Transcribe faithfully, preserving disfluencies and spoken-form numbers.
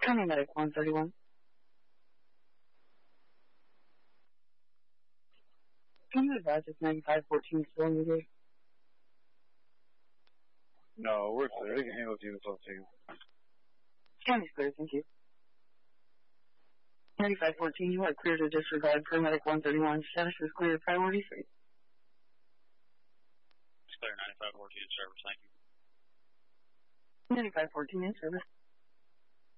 Paramedic one thirty-one. Can you advise if ninety-five fourteen still in the gate? No, we're clear. They can handle the units on team. County's clear, thank you. ninety-five fourteen, you are clear to disregard Paramedic one thirty-one. Status is clear, priority three. It's clear, ninety-five fourteen in service, thank you. ninety-five fourteen in service.